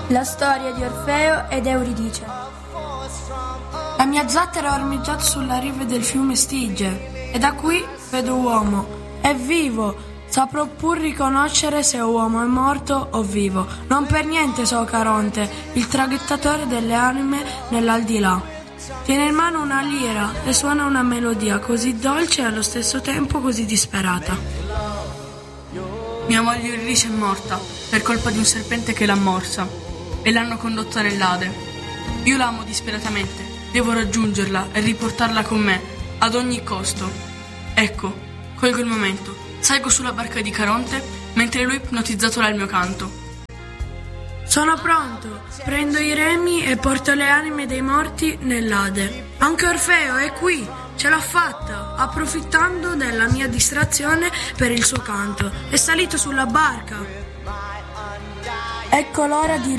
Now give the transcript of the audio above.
La storia di Orfeo ed Euridice. La mia zattera è ormeggiata sulla riva del fiume Stige, e da qui vedo uomo. È vivo, saprò pur riconoscere se uomo è morto o vivo. Non per niente so Caronte, il traghettatore delle anime nell'aldilà. Tiene in mano una lira e suona una melodia così dolce e allo stesso tempo così disperata. Mia moglie Euridice è morta per colpa di un serpente che l'ha morsa e l'hanno condotta nell'Ade. Io l'amo disperatamente, devo raggiungerla e riportarla con me ad ogni costo. Ecco, colgo il momento, salgo sulla barca di Caronte mentre lui ipnotizzato dal mio canto. Sono pronto, prendo i remi e porto le anime dei morti nell'Ade. Anche Orfeo è qui, ce l'ha fatta, approfittando della mia distrazione per il suo canto. È salito sulla barca. Ecco l'ora di